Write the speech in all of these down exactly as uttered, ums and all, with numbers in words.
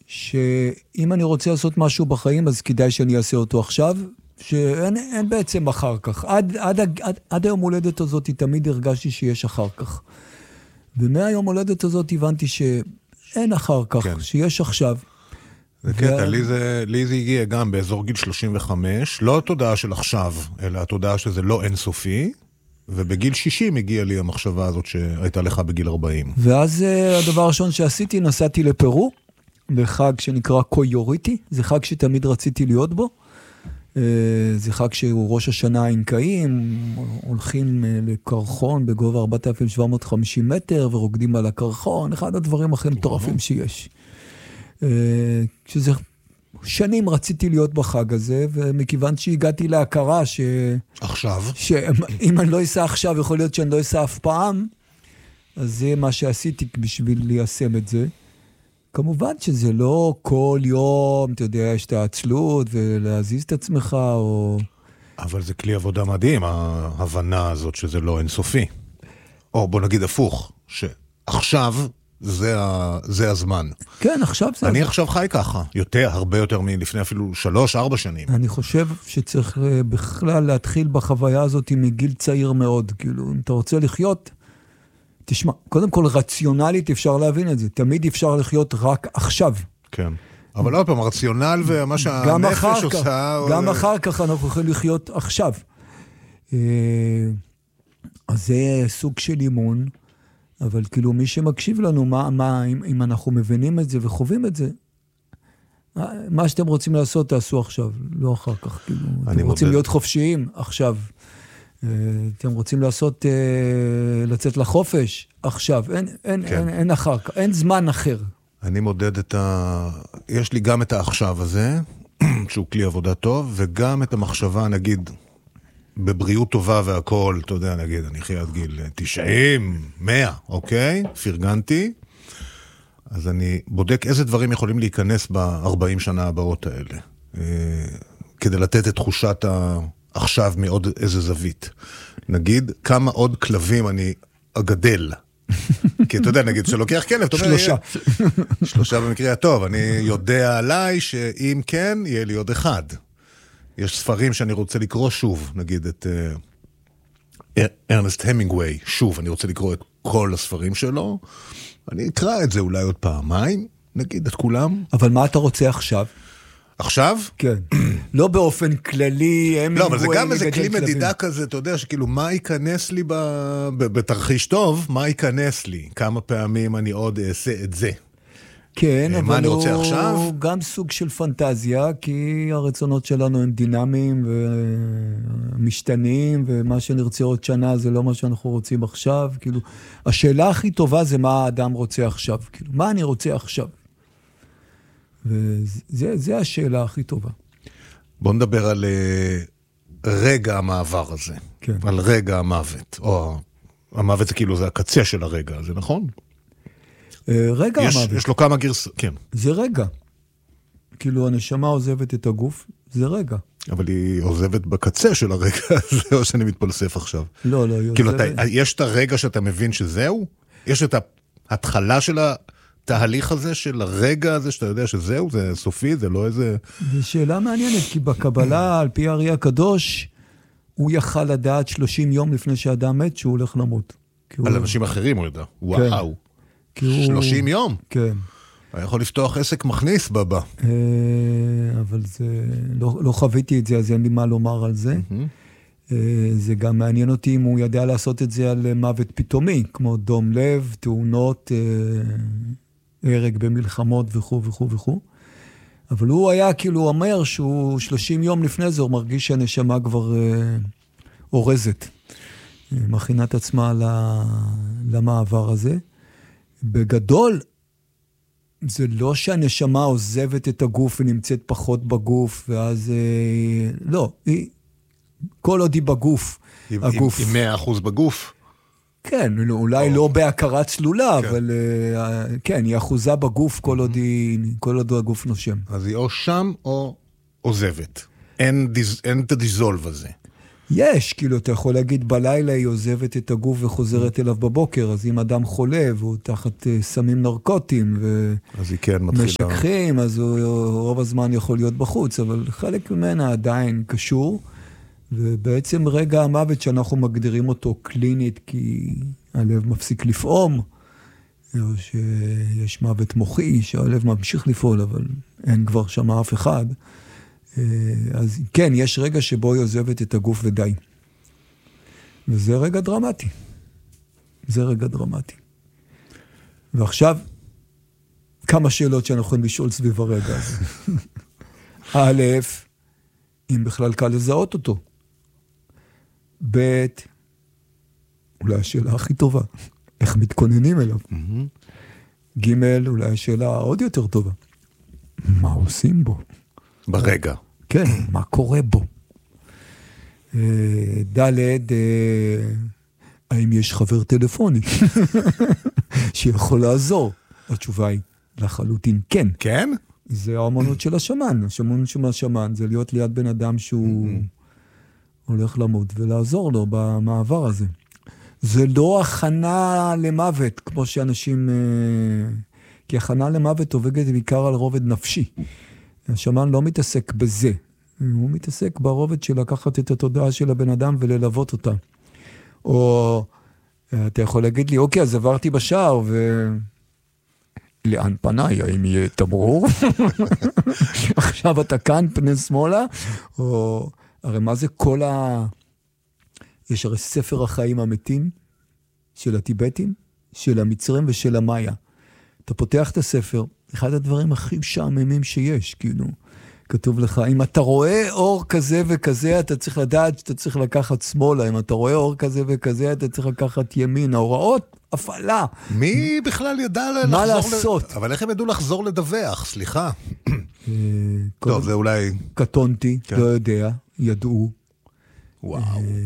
שאם אני רוצה לעשות משהו בחיים, אז כדאי שאני אעשה אותו עכשיו, שאין אין בעצם אחר כך. עד, עד, עד, עד היום הולדת הזאת, תמיד הרגשתי שיש אחר כך. ומהיום הולדת הזאת הבנתי שאין אחר כך, כן. שיש עכשיו. זה קטע, ו... לי, זה, לי זה הגיע גם באזור גיל שלושים וחמש, לא התודעה של עכשיו, אלא התודעה שזה לא אינסופי, ובגיל שישים הגיעה לי המחשבה הזאת שהייתה לך בגיל ארבעים. ואז הדבר הראשון שעשיתי, נסעתי לפרו, לחג שנקרא קויוריטי, זה חג שתמיד רציתי להיות בו, זה חג שהוא ראש השנה האינקאים, הולכים לקרחון בגובה ארבעת אלפים שבע מאות וחמישים מטר, ורוקדים על הקרחון, אחד הדברים הכי מטורפים שיש. שזה שנים רציתי להיות בחג הזה, ומכיוון שהגעתי להכרה ש... עכשיו? שאם אני לא אסע עכשיו, יכול להיות שאני לא אסע אף פעם, אז זה מה שעשיתי בשביל ליישם את זה. כמובן שזה לא כל יום, אתה יודע, יש את העצלות ולהזיז את עצמך, או... אבל זה כלי עבודה מדהים, ההבנה הזאת שזה לא אינסופי. או בוא נגיד הפוך, שעכשיו זה, ה... זה הזמן. כן, עכשיו זה... אני עכשיו חי ככה, יותר, הרבה יותר מלפני אפילו שלוש, ארבע שנים. אני חושב שצריך בכלל להתחיל בחוויה הזאת מגיל צעיר מאוד. כאילו, אם אתה רוצה לחיות... תשמע, קודם כל רציונלית אפשר להבין את זה, תמיד אפשר לחיות רק עכשיו. כן, אבל עוד פעם, הרציונל ומה שהנפש עושה... גם אחר כך אנחנו יכולים לחיות עכשיו. אז זה סוג של אימון, אבל כאילו מי שמקשיב לנו, מה, מה, אם, אם אנחנו מבינים את זה וחווים את זה, מה שאתם רוצים לעשות תעשו עכשיו, לא אחר כך. כאילו, אתם רוצים להיות חופשיים עכשיו. אתם רוצים לעשות, לצאת לחופש עכשיו, אין, אין, כן. אין, אין אחר כך, אין זמן אחר. אני מודד את ה... יש לי גם את העכשיו הזה, שהוא כלי עבודה טוב, וגם את המחשבה, נגיד, בבריאות טובה והכל, אתה יודע, נגיד, אני חי עד גיל תשעים, מאה, אוקיי? פרגנתי. אז אני בודק איזה דברים יכולים להיכנס ב-ארבעים שנה הבאות האלה, כדי לתת את תחושת ה... עכשיו מעוד איזה זווית. נגיד, כמה עוד כלבים אני אגדל. כי אתה יודע, נגיד, שלוקח כלב, שלושה. שלושה במקרה הטוב. אני יודע עליי שאם כן, יהיה לי עוד אחד. יש ספרים שאני רוצה לקרוא שוב, נגיד את ארנסט המינגווי, שוב, אני רוצה לקרוא את כל הספרים שלו. אני אקרא את זה אולי עוד פעמיים, נגיד את כולם. אבל מה אתה רוצה עכשיו? עכשיו? כן. לא באופן כללי, לא, אבל זה גם איזה כלי מדידה כזה, אתה יודע, שכאילו, מה ייכנס לי בתרחיש טוב, מה ייכנס לי? כמה פעמים אני עוד אעשה את זה? כן, אבל הוא גם סוג של פנטזיה, כי הרצונות שלנו הם דינמיים ומשתנים, ומה שנרצה עוד שנה זה לא מה שאנחנו רוצים עכשיו. כאילו, השאלה הכי טובה זה מה האדם רוצה עכשיו. כאילו, מה אני רוצה עכשיו? וזה זה השאלה הכי טובה. בוא נדבר על רגע המעבר הזה. כן. על רגע המוות. או המוות זה כאילו, זה הקצה של הרגע הזה, נכון? רגע יש, המוות. יש לו כמה גרסות, כן. זה רגע. כאילו הנשמה עוזבת את הגוף, זה רגע. אבל היא עוזבת בקצה של הרגע הזה, או שאני מתפלסף עכשיו. לא, לא, היא כאילו, עוזבת. אתה, יש את הרגע שאתה מבין שזהו? יש את ההתחלה של התהליך הזה, של הרגע הזה, שאתה יודע שזהו, זה סופי, זה לא איזה... זו שאלה מעניינת, כי בקבלה, על פי הארי הקדוש, הוא יכל לדעת שלושים יום לפני שאדם מת, שהוא הולך למות. על אנשים אחרים הוא ידע. וואו. שלושים יום? כן. היה יכול לפתוח עסק מכניס בבא. אבל זה, לא, לא חוויתי את זה, אז אין לי מה לומר על זה. זה גם מעניין אותי אם הוא ידע לעשות את זה על מוות פתאומי, כמו דום לב, תאונות, הרג במלחמות וכו' וכו' וכו'. אבל הוא היה כאילו אומר שהוא שלושים יום לפני זה, הוא מרגיש שהנשמה כבר אורזת. מכינת עצמה למעבר הזה. בגדול, זה לא שהנשמה עוזבת את הגוף ונמצאת פחות בגוף, ואז, לא, היא, כל עוד היא בגוף, עם, הגוף. עם, עם מאה אחוז בגוף? כן, אולי או... לא בהכרה צלולה, כן. אבל כן, היא אחוזה בגוף כל עוד, היא, כל עוד הגוף נושם. אז היא או שם או עוזבת. אין, דיז, אין את הדיזולב הזה. יש, כאילו, אתה יכול להגיד, בלילה היא עוזבת את הגוף וחוזרת אליו בבוקר, אז אם אדם חולה, והוא תחת סמים נרקוטיים, ומשכחים, אז הוא רוב הזמן יכול להיות בחוץ, אבל חלק ממנה עדיין קשור, ובעצם רגע המוות שאנחנו מגדירים אותו קלינית, כי הלב מפסיק לפעום, או שיש מוות מוחי, שהלב ממשיך לפעול, אבל אין כבר שם אף אחד, אז כן, יש רגע שבו היא עוזבת את הגוף ודי. וזה רגע דרמטי. זה רגע דרמטי. ועכשיו, כמה שאלות שאנחנו יכולים לשאול סביב הרגע הזה. א', אם בכלל קל לזהות אותו. ב', אולי השאלה הכי טובה. איך מתכוננים אליו? ג', אולי השאלה עוד יותר טובה. מה עושים בו? ברגע. כן, מה קורה בו? ד', האם יש חבר טלפוני שיכול לעזור? התשובה היא לחלוטין כן. כן? זה האמנות של השמן. השמנות של השמן זה להיות ליד בן אדם שהוא הולך למות ולעזור לו במעבר הזה. זה לא הכנה למוות, כמו שאנשים... כי הכנה למוות עובדת בעיקר על רובד נפשי. השמן לא מתעסק בזה. הוא מתעסק ברובד של לקחת את התודעה של הבן אדם וללוות אותה. או אתה יכול להגיד לי, אוקיי, אז עברתי בשער ו... לאן פניי? האם יהיה תמרור? עכשיו אתה כאן, פני שמאלה? או... הרי מה זה כל ה... יש הרי ספר החיים המתים של הטיבטים, של המצרים ושל המאיה. אתה פותח את הספר, אחד הדברים הכי משעממים שיש, כאילו, כתוב לך, אם אתה רואה אור כזה וכזה, אתה צריך לדעת שאתה צריך לקחת שמאלה, אם אתה רואה אור כזה וכזה, אתה צריך לקחת ימין, ההוראות, הפעלה. מי בכלל ידע לחזור? מה לעשות? אבל איך הם ידעו לחזור לדווח? סליחה. טוב, זה אולי... קטונתי, לא יודע, ידעו. וואו.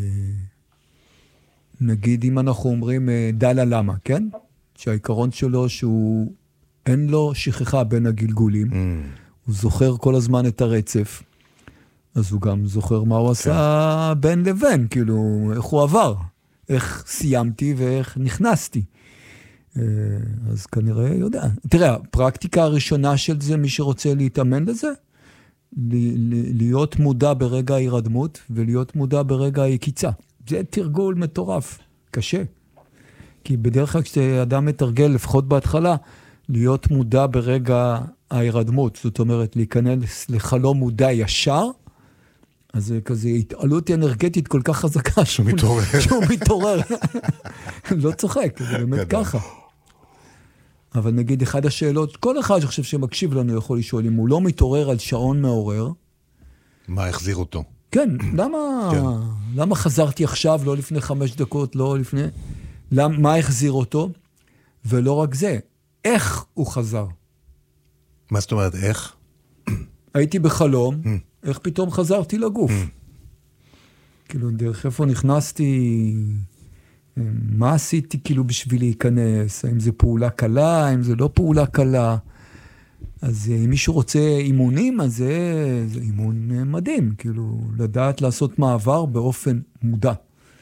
נגיד, אם אנחנו אומרים דלה למה, כן? שהעיקרון שלו שהוא, אין לו שכחה בין הגלגולים, הוא זוכר כל הזמן את הרצף, אז הוא גם זוכר מה הוא עשה בין לבין, כאילו, איך הוא עבר, איך סיימתי ואיך נכנסתי. אז כנראה יודע. תראה, הפרקטיקה הראשונה של זה, מי שרוצה להתאמן לזה, להיות מודע ברגע ההירדמות, ולהיות מודע ברגע היקיצה. זה תרגול מטורף, קשה. כי בדרך כלל כשאדם מתרגל, לפחות בהתחלה, להיות מודע ברגע ההירדמות, זאת אומרת, להיכנס לחלום מודע ישר, אז זה כזה התעלות אנרגטית כל כך חזקה, שהוא מתעורר. שהוא מתעורר. לא צוחק, זה באמת ככה. אבל נגיד, אחד השאלות, כל אחד שחושב שמקשיב לנו יכול לשאול, אם הוא לא מתעורר על שעון מעורר, מה החזיר אותו? כן, למה, למה חזרתי עכשיו, לא לפני חמש דקות, לא לפני... למה, מה החזיר אותו? ולא רק זה, איך הוא חזר? מה זאת אומרת, איך? הייתי בחלום, איך פתאום חזרתי לגוף? כאילו, דרך איפה נכנסתי, מה עשיתי כאילו בשביל להיכנס? האם זה פעולה קלה, האם זה לא פעולה קלה? אז אם מישהו רוצה אימונים, אז זה, זה אימון מדהים, כאילו, לדעת לעשות מעבר באופן מודע.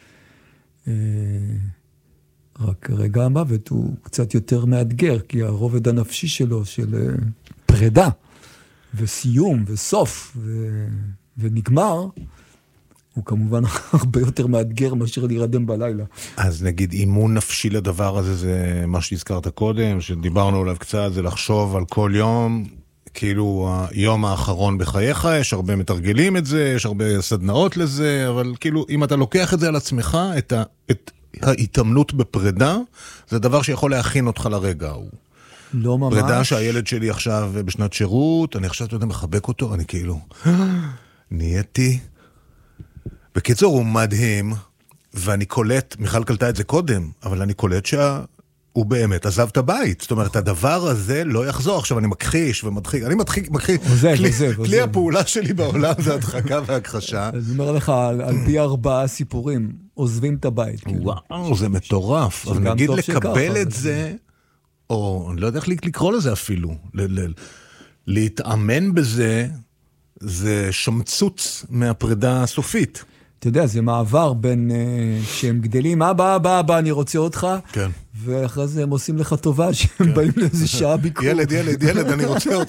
רק רגע המוות הוא קצת יותר מאתגר, כי הרובד הנפשי שלו של פרידה, וסיום, וסוף, ו... ונגמר, הוא כמובן הרבה יותר מאתגר מאשר להירדם בלילה. אז נגיד אימון נפשי לדבר הזה, זה מה שהזכרת קודם, שדיברנו עליו קצת, זה לחשוב על כל יום, כאילו היום האחרון בחייך, יש הרבה מתרגלים את זה, יש הרבה סדנאות לזה, אבל כאילו אם אתה לוקח את זה על עצמך, את, ה... את ההתאמנות בפרידה, זה דבר שיכול להכין אותך לרגע ההוא. לא ממש. פרידה שהילד שלי עכשיו בשנת שירות, אני עכשיו, אתה יודע, מחבק אותו, אני כאילו, נהייתי. בקיצור, הוא מדהים, ואני קולט, מיכל קלטה את זה קודם, אבל אני קולט שהוא באמת עזב את הבית. זאת אומרת, הדבר הזה לא יחזור. עכשיו אני מכחיש ומדחיק, אני מדחיק, מכחיש. עוזב, כלי, עוזב, כלי עוזב. הפעולה שלי בעולם זה הדחקה והכחשה. אני אומר לך, על, על פי ארבעה סיפורים, עוזבים את הבית. וואו, זה מטורף. אבל נגיד לקבל את זה, או אני לא יודע איך לקרוא לזה אפילו, ל- ל- להתאמן בזה, זה שמצוץ מהפרידה הסופית. אתה יודע, זה מעבר בין, שהם גדלים, אבא, אבא, אבא, אני רוצה אותך, כן. ואחרי זה הם עושים לך טובה, שהם באים לאיזה שעה ביקור. ילד, ילד, ילד, אני רוצה אותך.